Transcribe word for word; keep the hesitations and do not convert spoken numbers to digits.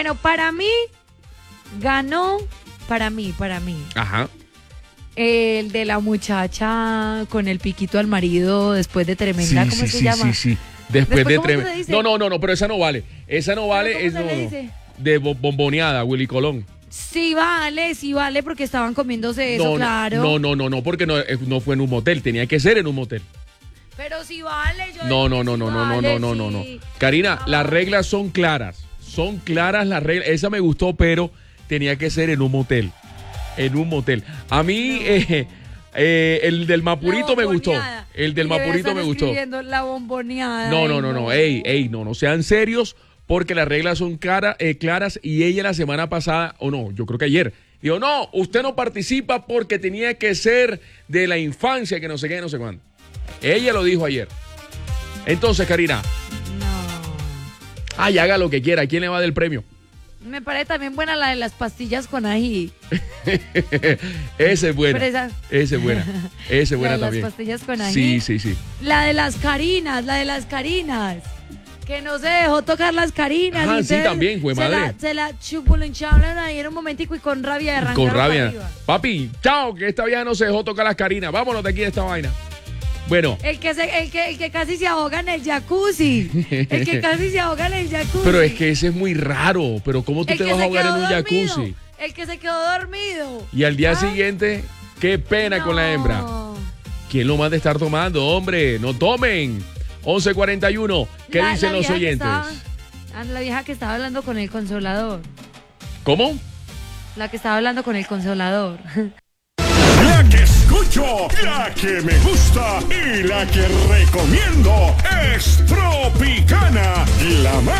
Bueno, para mí, ganó, para mí, para mí. Ajá. El de la muchacha con el piquito al marido después de tremenda, Sí, ¿cómo sí, se sí, llama? sí, sí. Después, Después, de ¿cómo se le tremenda. dice? No, no, no, no, pero esa no vale. Esa no vale, ¿Cómo es se no, le no. dice? De bo- bomboneada, Willy Colón. Sí vale, sí vale, porque estaban comiéndose eso, No, no, claro. no, no, no, no, porque no, eh, no fue en un motel, tenía que ser en un motel. Pero sí vale, yo No, digo no, que no, sí no, no, no, vale, no, no, no, no. sí. Karina, No. las reglas son claras. Son claras las reglas. Esa me gustó, pero tenía que ser en un motel. En un motel. A mí, No. eh, eh, el del Mapurito La me gustó. bomboneada. El del Y debe Mapurito estar me gustó. escribiendo La bomboneada. No, Ay, no, no, no. Ey, ey, no, no sean serios, porque las reglas son cara- eh, claras y ella la semana pasada, o no, yo creo que ayer, dijo, no, usted no participa porque tenía que ser de la infancia, que no sé qué, no sé cuándo. Ella lo dijo ayer. Entonces, Karina, No. ay, haga lo que quiera. ¿Quién le va del premio? Me parece también buena la de las pastillas con ají. Esa es buena. Pero esa- Esa es buena. Esa es La buena de las también. pastillas con ají. Sí, sí, sí. La de las carinas, la de las carinas. Que no se dejó tocar las carinas. Ajá, y sí, ustedes también, güey, se madre. la, se la chupulinchaban ahí en un momentico y con rabia arrancaron Con para rabia. arriba. Papi, chao, que esta vieja no se dejó tocar las carinas. Vámonos de aquí de esta vaina. Bueno, El que, se, el, que, el que casi se ahoga en el jacuzzi. El que casi se ahoga en el jacuzzi. pero es que ese es muy raro. Pero ¿cómo tú El te que vas a se ahogar en quedó un dormido. jacuzzi? El que se quedó dormido. Y al día ¿Ah? siguiente, qué pena con la hembra. No. ¿Quién lo manda a estar tomando, hombre? No tomen. once cuarenta y uno. ¿Qué La- dicen la los vieja que oyentes? estaba- ah, la vieja que estaba hablando con el consolador. ¿Cómo? La que estaba hablando con el consolador. La que escucho, la que me gusta y la que recomiendo es Tropicana, la más